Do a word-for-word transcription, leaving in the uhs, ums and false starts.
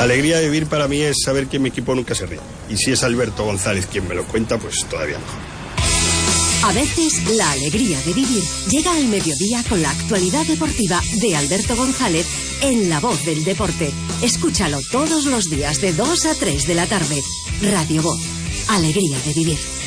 Alegría de vivir para mí es saber que mi equipo nunca se ríe. Y si es Alberto González quien me lo cuenta, pues todavía mejor. A veces la alegría de vivir llega al mediodía con la actualidad deportiva de Alberto González en La Voz del Deporte. Escúchalo todos los días de dos a tres de la tarde. Radio Voz. Alegría de vivir.